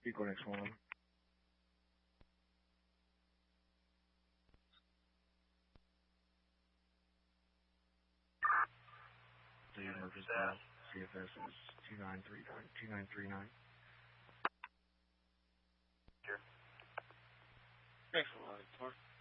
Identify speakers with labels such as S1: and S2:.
S1: Eco next one. So your Murphy's Bell, CFS is 2939.
S2: Here.
S1: Thanks a lot, Clark.